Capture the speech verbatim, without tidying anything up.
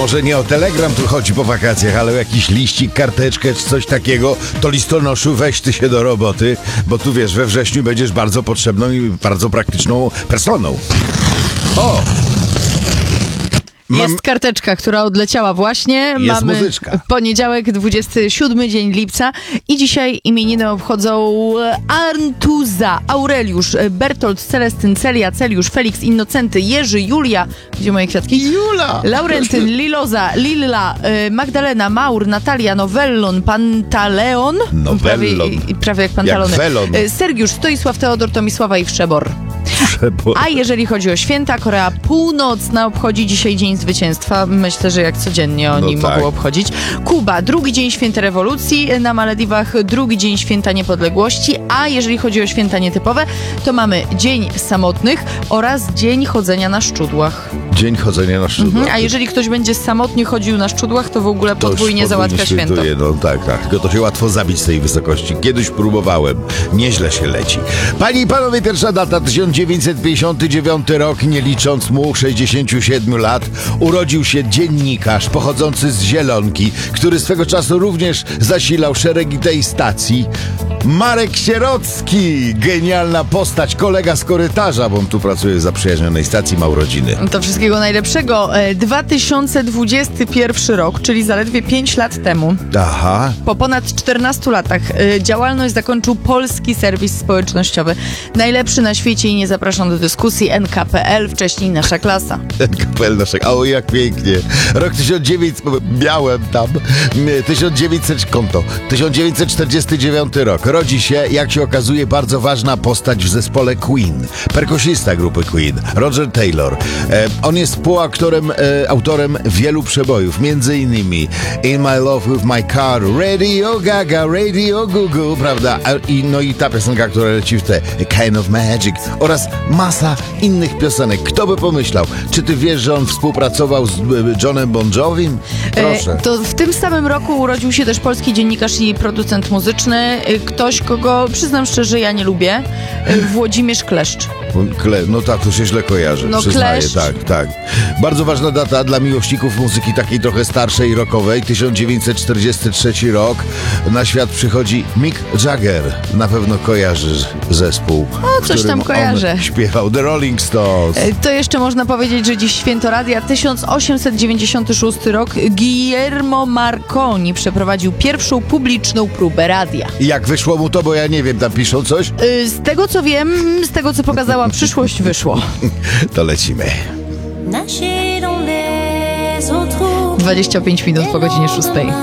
może nie o telegram tu chodzi po wakacjach, ale o jakiś liścik, karteczkę czy coś takiego, to listonoszu weź ty się do roboty, bo tu wiesz, we wrześniu będziesz bardzo potrzebną i bardzo praktyczną personą. O! Mam... Mam... Jest karteczka, która odleciała właśnie. Jest Mamy muzyczka. Poniedziałek, dwudziesty siódmy dzień lipca i dzisiaj imieniny obchodzą Artuza, Aureliusz, Bertolt, Celestyn, Celia, Celiusz, Felix, Innocenty, Jerzy, Julia, gdzie moje kwiatki? Jula! Laurentyn, Liloza, Lilla, Magdalena, Maur, Natalia, Nowellon, Pantaleon, Nowellon. prawie, prawie jak pantalony, Jak welon. Sergiusz, Stoisław, Teodor, Tomisława i Wszebor. Przebor. A jeżeli chodzi o święta, Korea Północna obchodzi dzisiaj Dzień Zwycięstwa. Myślę, że jak codziennie oni No tak. mogą obchodzić. Kuba, drugi dzień święta rewolucji. Na Malediwach drugi dzień święta niepodległości. A jeżeli chodzi o święta nietypowe, to mamy Dzień Samotnych oraz Dzień Chodzenia na Szczudłach. Dzień chodzenia na szczudłach. Mhm. A jeżeli ktoś będzie samotnie chodził na szczudłach, to w ogóle To już podwójnie załatwia święto. świętuje, No tak, tak. Tylko to się łatwo zabić z tej wysokości. Kiedyś próbowałem. Nieźle się leci. Panie i panowie, pierwsza data tysiąc dziewięćset pięćdziesiąty dziewiąty rok, nie licząc mu sześćdziesięciu siedmiu lat, urodził się dziennikarz pochodzący z Zielonki, który swego czasu również zasilał szeregi tej stacji. Marek Sierocki, genialna postać, kolega z korytarza, bo on tu pracuje w zaprzyjaźnionej stacji, ma urodziny. To wszystkiego najlepszego. E, dwa tysiące dwudziesty pierwszy rok, czyli zaledwie pięć lat temu. Aha. Po ponad czternastu latach y, działalność zakończył Polski Serwis Społecznościowy. Najlepszy na świecie i nie zapraszam do dyskusji. N K P L, wcześniej Nasza Klasa. N K P L naszego. O, jak pięknie. Rok tysiąc dziewięćset... Miałem tam. tysiąc dziewięćset... Konto. tysiąc dziewięćset czterdziesty dziewiąty rok. Rodzi się, jak się okazuje, bardzo ważna postać w zespole Queen. Perkusista grupy Queen. Roger Taylor. E, on jest współautorem e, autorem wielu przebojów. Między innymi In My Love With My Car, Radio Gaga, Radio Gugu, prawda? A, i, no i ta piosenka, która leci w te Kind of Magic oraz masa innych piosenek. Kto by pomyślał? Czy ty wiesz, że on współpracował z e, Johnem Bon Jovim? Proszę. E, to w tym samym roku urodził się też polski dziennikarz i producent muzyczny. E, ktoś, kogo przyznam szczerze, ja nie lubię. E, Włodzimierz Kleszcz. Kle, no tak, to się źle kojarzy, No, przyznaję, Kleszcz. tak, tak. Bardzo ważna data dla miłośników muzyki takiej trochę starszej, rockowej. tysiąc dziewięćset czterdziesty trzeci rok. Na świat przychodzi Mick Jagger. Na pewno kojarzysz zespół, O, w coś którym tam kojarzę. on śpiewał The Rolling Stones. E, To jeszcze można powiedzieć, że dziś święto radia. tysiąc osiemset dziewięćdziesiąty szósty rok. Guillermo Marconi przeprowadził pierwszą publiczną próbę radia. I jak wyszło mu to, bo ja nie wiem, tam piszą coś? E, Z tego co wiem, z tego co pokazała przyszłość, wyszło. To lecimy. dwadzieścia pięć minut po godzinie szóstej.